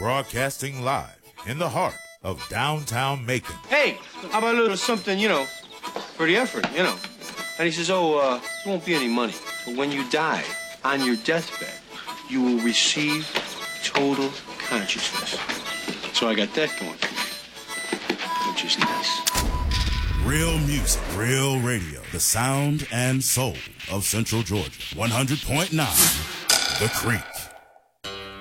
broadcasting live in the heart of downtown Macon. Hey, how about a little something, for the effort, And he says, there won't be any money. But when you die on your deathbed, you will receive total consciousness. So I got that going for me, which is nice. Real music, real radio. The sound and soul of Central Georgia. 100.9 The Creek.